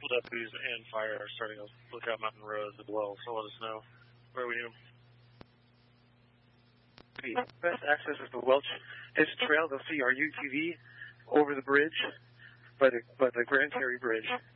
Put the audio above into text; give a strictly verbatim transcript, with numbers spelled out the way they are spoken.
deputies and fire are starting to look out Mountain Road as well, so let us know where we need them. The best access is the Welch Hitch Trail. They'll see our U T V over the bridge, by the, by the Grand Terry Bridge.